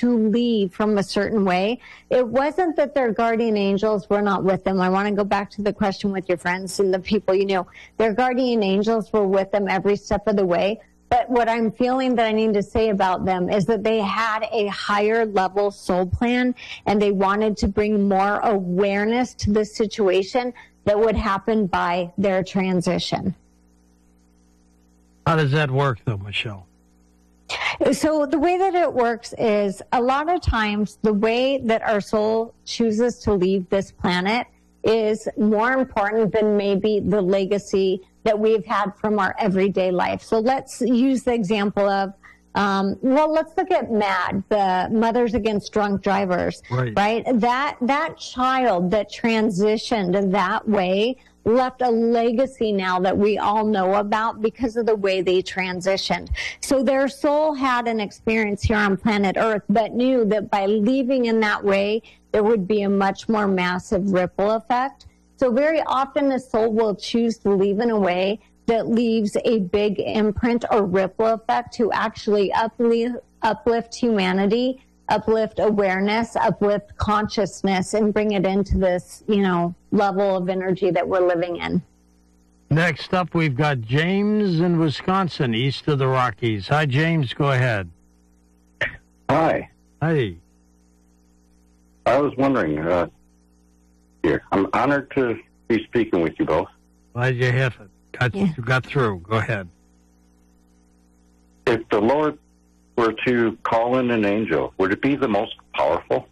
to leave from a certain way, it wasn't that their guardian angels were not with them. I want to go back to the question with your friends and the people you knew. Their guardian angels were with them every step of the way. But what I'm feeling that I need to say about them is that they had a higher level soul plan, and they wanted to bring more awareness to the situation that would happen by their transition. How does that work, though, Michelle? So the way that it works is a lot of times the way that our soul chooses to leave this planet is more important than maybe the legacy that we've had from our everyday life. So let's use the example of, let's look at MAD, the Mothers Against Drunk Drivers, right? That child that transitioned that way left a legacy now that we all know about because of the way they transitioned. So their soul had an experience here on planet Earth, but knew that by leaving in that way, there would be a much more massive ripple effect. So very often the soul will choose to leave in a way that leaves a big imprint or ripple effect to actually uplift humanity, uplift awareness, uplift consciousness, and bring it into this, level of energy that we're living in. Next up, we've got James in Wisconsin, east of the Rockies. Hi, James. Go ahead. Hi. Hi. I was wondering, I'm honored to be speaking with you both. Glad you have it. You got through. Go ahead. If the Lord were to call in an angel, would it be the most powerful?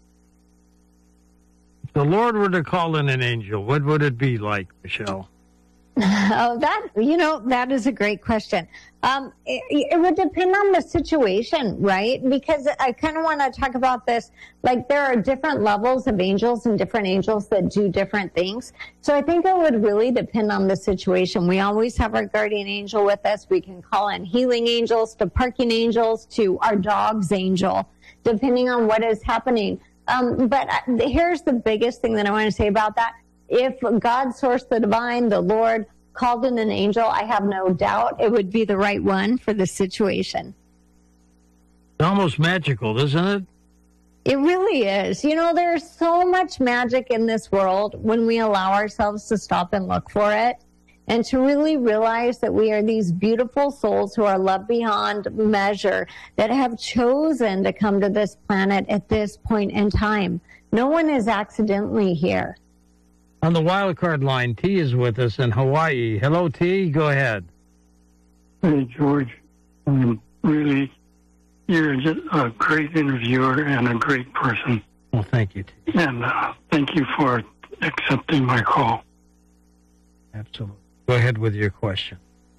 If the Lord were to call in an angel, what would it be like, Michelle? Oh, that is a great question. It would depend on the situation, right? Because I kind of want to talk about this. Like, there are different levels of angels and different angels that do different things. So I think it would really depend on the situation. We always have our guardian angel with us. We can call in healing angels to parking angels to our dog's angel, depending on what is happening. But here's the biggest thing that I want to say about that. If God, source, the divine, the Lord, called in an angel, I have no doubt it would be the right one for the situation. It's almost magical, isn't it? It really is. There's so much magic in this world when we allow ourselves to stop and look for it, and to really realize that we are these beautiful souls who are loved beyond measure that have chosen to come to this planet at this point in time. No one is accidentally here. On the wildcard line, T is with us in Hawaii. Hello, T. Go ahead. Hey, George. Really, you're just a great interviewer and a great person. Well, thank you, T. And thank you for accepting my call. Absolutely. Go ahead with your question.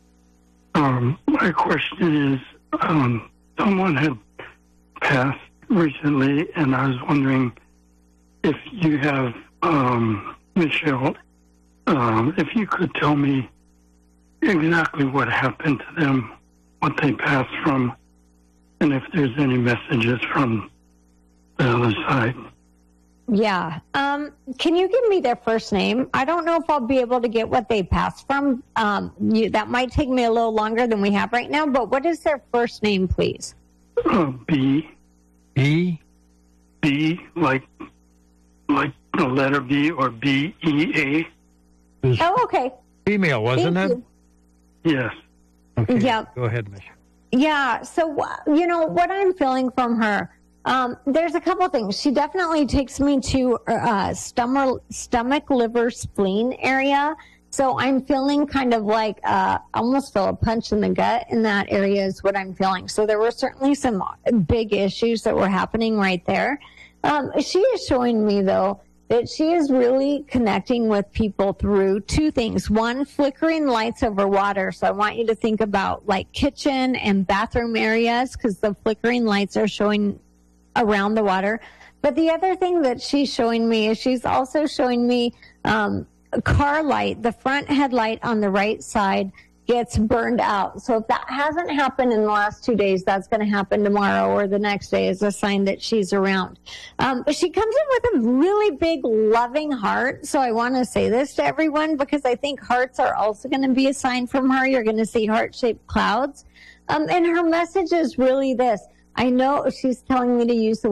My question is, someone had passed recently, and I was wondering if you have... Michelle, if you could tell me exactly what happened to them, what they passed from, and if there's any messages from the other side. Yeah. Can you give me their first name? I don't know if I'll be able to get what they passed from. That might take me a little longer than we have right now, but what is their first name, please? B. B? B, like the letter B, or B-E-A. Oh, okay. Female, wasn't it? Yes. Okay. Yeah. Go ahead, Michelle. Yeah. So, what I'm feeling from her, there's a couple things. She definitely takes me to stomach, liver, spleen area. So I'm feeling kind of like, I almost feel a punch in the gut in that area is what I'm feeling. So there were certainly some big issues that were happening right there. She is showing me, though, that she is really connecting with people through two things. One, flickering lights over water. So I want you to think about like kitchen and bathroom areas, because the flickering lights are showing around the water. But the other thing that she's showing me is she's also showing me a car light. The front headlight on the right side gets burned out. So if that hasn't happened in the last 2 days, that's going to happen tomorrow or the next day as a sign that she's around. But she comes in with a really big loving heart. So I want to say this to everyone, because I think hearts are also going to be a sign from her. You're going to see heart-shaped clouds. And her message is really this. I know she's telling me to use the